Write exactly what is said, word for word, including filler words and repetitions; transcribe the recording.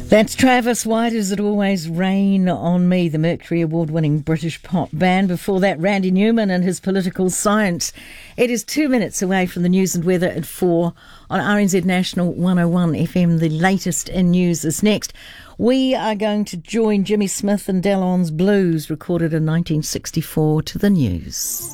That's Travis White, Is It Always Rain on Me, the Mercury Award-winning British pop band. Before that, Randy Newman and his Political Science. It is two minutes away from the news and weather at four on R N Z National one oh one F M. The latest in news is next. We are going to join Jimmy Smith and Dallon's Blues, recorded in nineteen sixty-four, to the news.